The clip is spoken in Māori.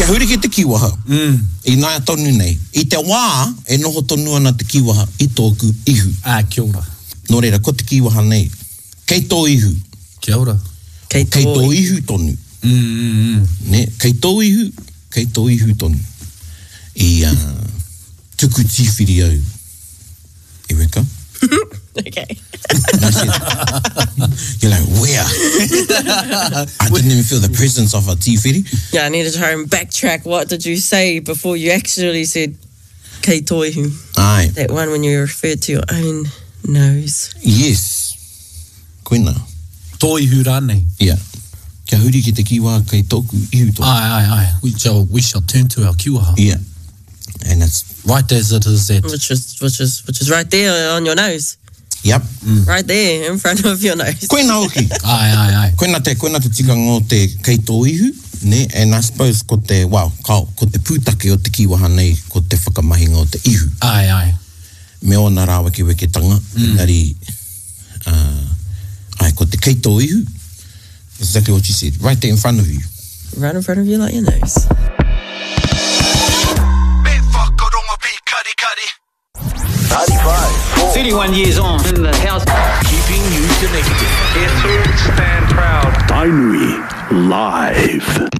Kia huri ki te kiwaha. I nāia tonu nei. I te wā, e noho tonu ana te kiwaha i tōku ihu. Kia ora. Nō reira, ko te kiwaha nei. Kei tō ihu. Kia ora. Kei tō ihu tonu. Ne, kei tō ihu tonu. I tuku tīwhiri au. E weka? Okay. You're like, where? I didn't even feel the presence of a tīwhiri. Yeah, I need to try and backtrack. What did you say before you actually said kei toihu? Ai. That one when you referred to your own nose. Yes. Koina. Toihu rānei. Yeah. Kia huri ki te kiwa kei tōku ihu tōku. Ai. We shall turn to our kiwaha. Yeah. And that's right as it is that. Which is right there on your nose. Yep. Right there in front of your nose. Koina hoki. Ai. Koina te tika ngō te kei tō ihu, ne? And I suppose ko te, ko te pūtake o te kiwaha nei, ko te whakamahinga o te ihu. Ai. Me o nā rāwa ki weketanga. Nari, ko te kei tō ihu. Exactly what you said. Right there in front of you. Right in front of you like your nose. 31 years on in the house, keeping you connected. Yes, we stand proud. Tainui Live.